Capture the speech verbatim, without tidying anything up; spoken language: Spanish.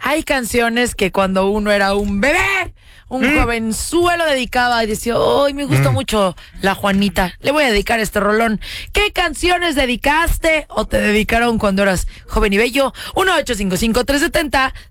hay canciones que cuando uno era un bebé, un mm. jovenzuelo dedicaba y decía, ¡ay, me gusta mm. mucho la Juanita! Le voy a dedicar este rolón. ¿Qué canciones dedicaste o te dedicaron cuando eras joven y bello? uno ocho cinco cinco, tres siete cero